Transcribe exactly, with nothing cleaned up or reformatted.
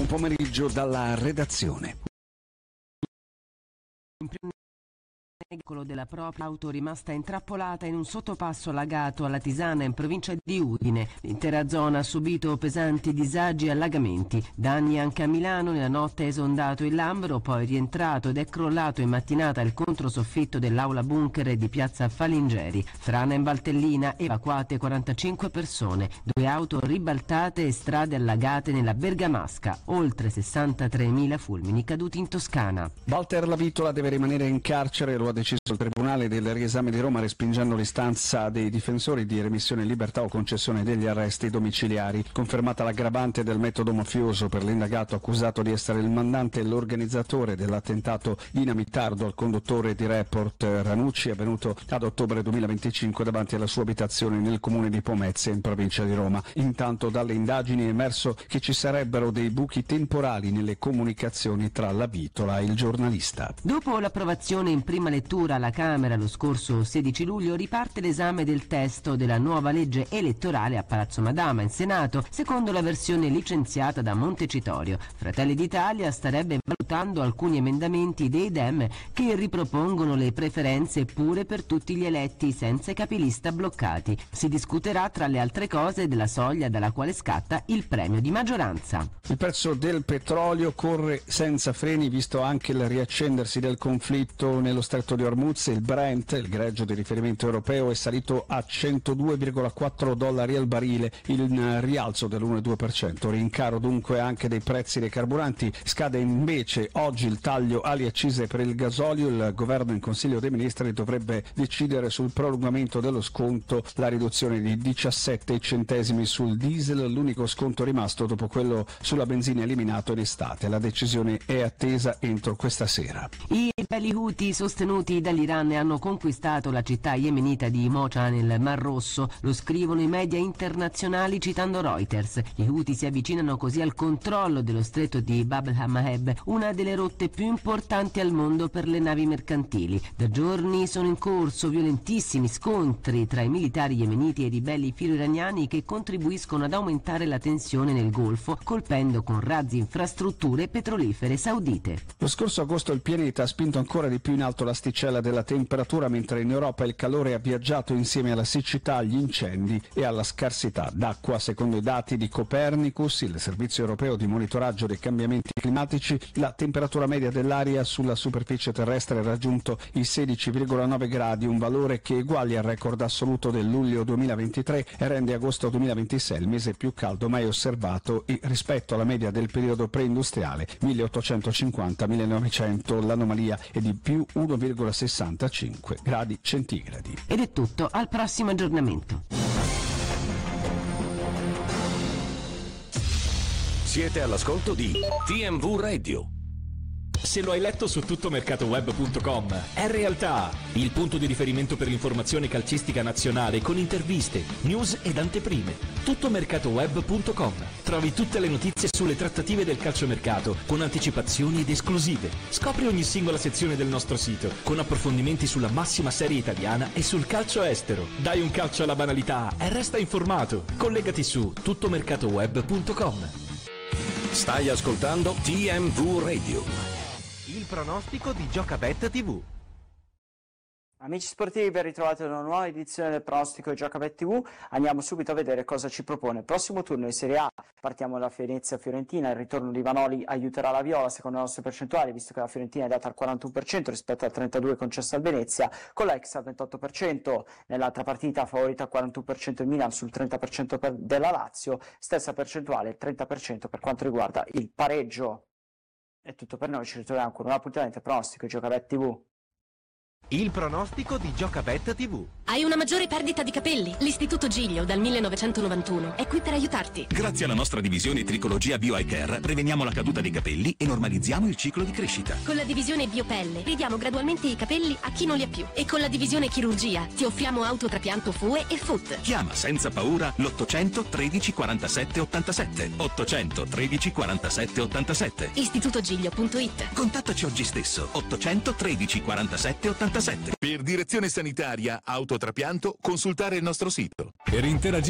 Buon pomeriggio dalla redazione. Quello della propria auto rimasta intrappolata in un sottopasso allagato alla Tisana in provincia di Udine. L'intera zona ha subito pesanti disagi e allagamenti. Danni anche a Milano. Nella notte è esondato il Lambro, poi rientrato ed è crollato in mattinata il controsoffitto dell'aula bunker di piazza Falingeri. Frana in Valtellina, evacuate quarantacinque persone, due auto ribaltate e strade allagate nella Bergamasca. Oltre sessantatremila fulmini caduti in Toscana. Walter Lavitola deve rimanere in carcere, lo ha deciso il Tribunale del riesame di Roma respingendo l'istanza dei difensori di remissione in libertà o concessione degli arresti domiciliari. Confermata l'aggravante del metodo mafioso per l'indagato accusato di essere il mandante e l'organizzatore dell'attentato dinamitardo al conduttore di Report Ranucci, avvenuto ad ottobre duemilaventicinque davanti alla sua abitazione nel comune di Pomezia in provincia di Roma. Intanto dalle indagini è emerso che ci sarebbero dei buchi temporali nelle comunicazioni tra Lavitola e il giornalista. Dopo l'approvazione in prima lettura alla Camera lo scorso sedici luglio, riparte l'esame del testo della nuova legge elettorale a Palazzo Madama in Senato, secondo la versione licenziata da Montecitorio. Fratelli d'Italia starebbe valutando alcuni emendamenti dei Dem che ripropongono le preferenze pure per tutti gli eletti senza i capilista bloccati. Si discuterà tra le altre cose della soglia dalla quale scatta il premio di maggioranza. Il prezzo del petrolio corre senza freni visto anche il riaccendersi del conflitto nello Stretto di Hormuz. Il Brent, il greggio di riferimento europeo, è salito a centodue virgola quattro dollari al barile, il rialzo dell'uno virgola due per cento. Rincaro dunque anche dei prezzi dei carburanti. Scade invece oggi il taglio alle accise per il gasolio. Il governo in Consiglio dei Ministri dovrebbe decidere sul prolungamento dello sconto, la riduzione di diciassette centesimi sul diesel, l'unico sconto rimasto dopo quello sulla benzina eliminato in estate. La decisione è attesa entro questa sera. I ribelli Houthi sostenuti dall'Iran hanno conquistato la città yemenita di Mocha nel Mar Rosso, lo scrivono i media internazionali citando Reuters. Gli Houthi si avvicinano così al controllo dello stretto di Bab el-Mandeb, una delle rotte più importanti al mondo per le navi mercantili. Da giorni sono in corso violentissimi scontri tra i militari yemeniti e i ribelli filo-iraniani che contribuiscono ad aumentare la tensione nel Golfo, colpendo con razzi infrastrutture petrolifere saudite. Lo scorso agosto il pianeta ha spinto ancora di più in alto l'asticella della temperatura, mentre in Europa il calore ha viaggiato insieme alla siccità, agli incendi e alla scarsità d'acqua. Secondo i dati di Copernicus, il servizio europeo di monitoraggio dei cambiamenti climatici, la temperatura media dell'aria sulla superficie terrestre ha raggiunto i sedici virgola nove gradi, un valore che eguaglia al record assoluto del luglio duemilaventitré e rende agosto duemilaventisei il mese più caldo mai osservato e rispetto alla media del periodo preindustriale milleottocentocinquanta millenovecento l'anomalia è di più uno virgola sessantacinque gradi centigradi. Ed è tutto, al prossimo aggiornamento. Siete all'ascolto di T M V Radio. Se lo hai letto su tuttomercatoweb punto com, è realtà, il punto di riferimento per l'informazione calcistica nazionale con interviste, news ed anteprime. tuttomercatoweb punto com. Trovi tutte le notizie sulle trattative del calciomercato con anticipazioni ed esclusive. Scopri ogni singola sezione del nostro sito con approfondimenti sulla massima serie italiana e sul calcio estero. Dai un calcio alla banalità e resta informato. Collegati su tuttomercatoweb punto com. Stai ascoltando T M V Radio. Il pronostico di Giocabet tivù. Amici sportivi, ben ritrovati ad una nuova edizione del pronostico di Giocabet tivù. Andiamo subito a vedere cosa ci propone. Prossimo turno in Serie A, partiamo da Venezia-Fiorentina. Il ritorno di Vanoli aiuterà la Viola secondo le nostre percentuali, visto che la Fiorentina è data al quarantuno per cento rispetto al trentadue per cento concesso al Venezia, con l'ex al ventotto per cento. Nell'altra partita favorita al quarantuno per cento il Milan sul trenta per cento per della Lazio, stessa percentuale, trenta per cento per quanto riguarda il pareggio. È tutto per noi, ci ritroviamo con un appuntamento pronostico Giocabet tivù. Il pronostico di Giocabet tivù. Hai una maggiore perdita di capelli? L'Istituto Giglio dal millenovecentonovantuno è qui per aiutarti. Grazie alla nostra divisione Tricologia Bio Eye Care preveniamo la caduta dei capelli e normalizziamo il ciclo di crescita. Con la divisione Biopelle ridiamo gradualmente i capelli a chi non li ha più. E con la divisione Chirurgia ti offriamo autotrapianto F U E e F U T. Chiama senza paura l'ottocento tredici quarantasette ottantasette. ottocento tredici quarantasette ottantasette. istituto giglio punto it. Contattaci oggi stesso. ottocento tredici quarantasette ottantasette. Per direzione sanitaria autotrapianto consultare il nostro sito. Per interagire